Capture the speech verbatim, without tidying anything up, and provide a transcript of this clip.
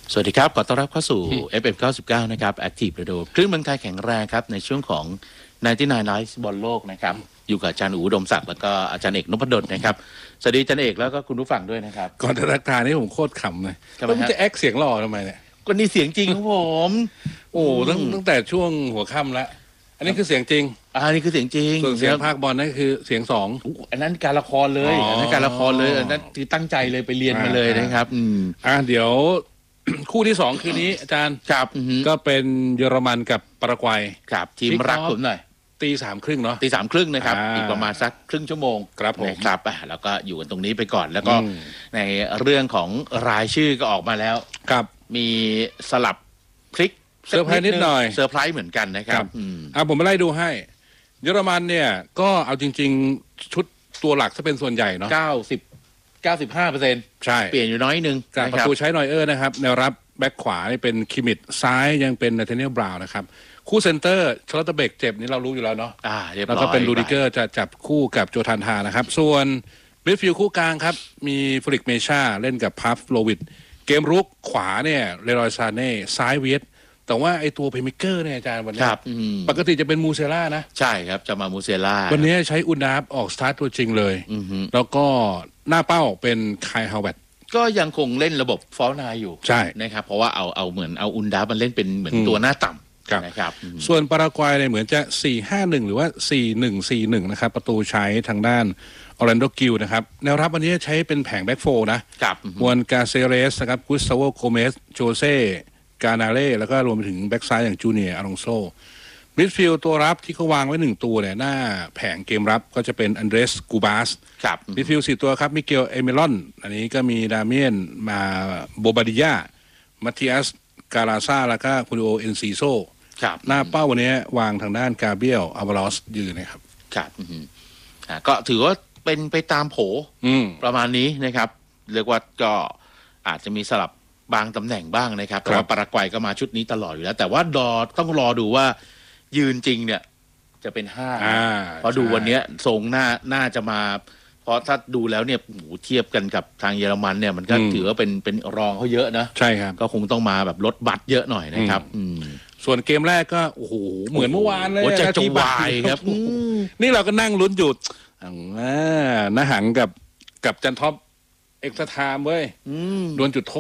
สวัสดีครับขอต้อนรับเข้าสู่ เอฟ เอ็ม เก้าสิบเก้า นะครับ Active Radio คลื่นเมืองไทยแข็งแรงครับในช่วงของ ไนน์ตี้ไนน์ Nights บอลโลกนะครับอยู่กับอาจารย์อู๋อุดมศักดิ์แล้วก็อาจารย์เอกนพดลนะครับสวัสดีอาจารย์เอกแล้วก็คุณผู้ฟังด้วยนะครับก่อนจะทักทายนี่ผมโคตรขำเลยทำไมแล้วมันฮะจะแอคเสียงหล่อทำไมเนี่ยก็นี่เสียงจริงของผมโอ้ตั้งตั้งแต่ช่วงหัวค่ำแล้วอันนี้คือเสียงจริงอ่านี่คือเสียงจริงส่วนเสียงภาคบอลนั่นคือเสียงสองอันนั้นการละครเลยอ๋ออัอันนั้นการละครเลยอันนั้นคือตั้งใจเลยไปเรียนมาเลยอ่านนะครับอืมอ่ะเดี๋ยว คู่ที่สองคืนนี้อาจารย์ครับอือฮึก็เป็นเยอรมันกับปารากวัยครับทีม Kick off รักผมหน่อยตีสามครึ่งเนาะตีสามครึ่งนะครับอ่าอีกประมาณสักครึ่งชั่วโมงครับผมนะครับอ่ะแล้วก็อยู่กันตรงนี้ไปก่อนแล้วก็อืมในเรื่องของรายชื่อก็ออกมาแล้วครับมีสลับพลิกเซอร์ไพรส์นิดหน่อยเซอร์ไพรส์เหมือนกันนะครับอืมอ่ะผมมาไล่ดูให้ เยอรมันเนี่ยก็เอาจริง ๆ ชุดตัวหลักถ้าเป็นส่วนใหญ่เนาะเก้าสิบเก้าสิบห้าเปอร์เซ็นต์ใช่เปลี่ยนอยู่น้อยนึงจากนะปคระรับตูใช้นอยเออร์นะครับแนวรับแบ็คขวานี่เป็นคิมิดซ้ายยังเป็นนาธาเนียลบราวน์นะครับคู่เซนเตอร์ชลอตเตอร์เบกเจ็บนี่เรารู้อยู่แล้วเนาะอ่าเรียบร้แล้อวย ก็เป็นลูดิเกอร์จะจับคู่กับโจทานทานะครับส่วนมิดฟิลด์คู่กลางครับมีฟริกเมชาเล่นกับพัฟโลวิดเกมรุกขวาเนี่ยเลรอยซาเน่ซ้ายเวียดแต่ว่าไอตัวเพลย์เมเกอร์เนี่ยอาจารย์วันคนี้รับอืมปกติจะเป็นมูเซล่านะใช่ครับจะมามูเซล่าวันนี้ใช้อุนาฟออกสตาร์ทตัวจริงเลยอือฮึแล้วก็หน้าเป้าเป็นไคลฮาวเวตก็ยังคงเล่นระบบฟอลนายอยู่ใช่นะครับเพราะว่าเอาเอาเหมือนเอาอุนดามันเล่นเป็นเหมือนอืมตัวหน้าต่ครับำนะครับอืมส่วนปารากวัยเนี่ยเหมือนจะ สี่ ห้า หนึ่ง หรือว่า สี่ หนึ่ง สี่ หนึ่ง นะครับประตูใช้ทางด้านออร์แลนโดกิลนะครับแนวรับวันนี้ใช้เป็นแผงแบ็กโฟร์นะครับอือฮึมวนกาเซเรสนะครับกุสตาโวโกเมสโจเซ่กานาเล่แล้วก็รวมไปถึงแบ็กซ้ายอย่างจูเนียร์อารองโซมิดฟิลด์ตัวรับที่เขาวางไว้หนึ่งตัวเนี่ยหน้าแผงเกมรับก็จะเป็นอันเดรสกูบาสครับมิดฟิลด์สี่ตัวครับมิเกลเอเมรอนอันนี้ก็มีดาเมียนมาโบบาดิยามาติอัสกาลาซาแล้วก็คูริโอเอนซิโซครับหน้าเป้าวันนี้วางทางด้านกาเบรียลอาวาลอสยืนนะครับครับอือฮึอ่าก็ถือว่าเป็นไปตามโผอืมประมาณนี้นะครับ เรียกว่าก็อาจจะมีสลับบางตำแหน่งบ้างนะครับแต่ว่าปารากวัยก็มาชุดนี้ตลอดอยู่แล้ว แต่ว่าดอต้องรอดูว่ายืนจริงเนี่ย จะเป็นห้าอ่าเพราะดูใช่วันเนี้ยทรงหน้าน่าจะมา เพราะถ้าดูแล้วเนี่ยโอ้โหเทียบกันกับทางเยอรมันเนี่ยมันก็อืมถือว่าเป็นเป็นรองเขาเยอะนะใช่ครับก็คงต้องมาแบบลดบัตรเยอะหน่อยนะครับอืมส่วนเกมแรกก็โอ้โหเหมือนเมื่อวานเลยโอ้ใจนาจะทีวายครับโอ้โหนี่เราก็นั่งลุ้นอยู่อ่านาหังกับกับจันท็อปเอ็กซ์ตร้าไทม์เว้ยอืมโดนจุดโทษ